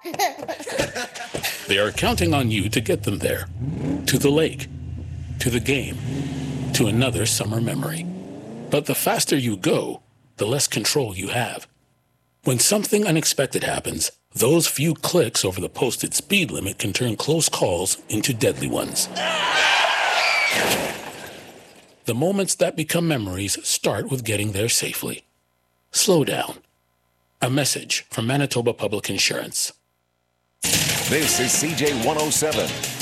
They are counting on you to get them there. To the lake, to the game, to another summer memory. But the faster you go, the less control you have. When something unexpected happens, those few clicks over the posted speed limit can turn close calls into deadly ones. The moments that become memories start with getting there safely. Slow down. A message from Manitoba Public Insurance. This is CJ 107.